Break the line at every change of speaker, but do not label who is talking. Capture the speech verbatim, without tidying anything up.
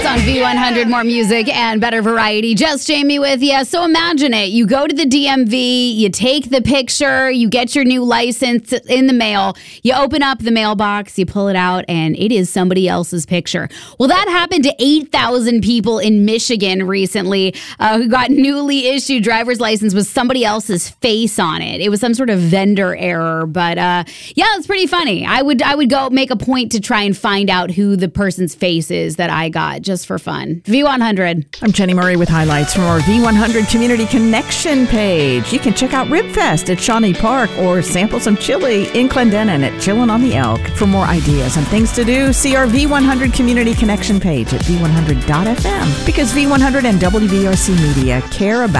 on V one hundred, more music and better variety. Just Jamie with you. So imagine it. You go to the D M V, you take the picture, you get your new license in the mail, you open up the mailbox, you pull it out, and it is somebody else's picture. Well, that happened to eight thousand people in Michigan recently uh, who got newly issued driver's license with somebody else's face on it. It was some sort of vendor error, but uh, yeah, it's pretty funny. I would I would go make a point to try and find out who the person's face is that I got, just for fun. V one hundred.
I'm Jenny Murray with highlights from our V one hundred Community Connection page. You can check out Ribfest at Shawnee Park or sample some chili in Clendenin at Chillin' on the Elk. For more ideas and things to do, see our V one hundred Community Connection page at v one hundred dot f m, because V one hundred and W B R C Media care about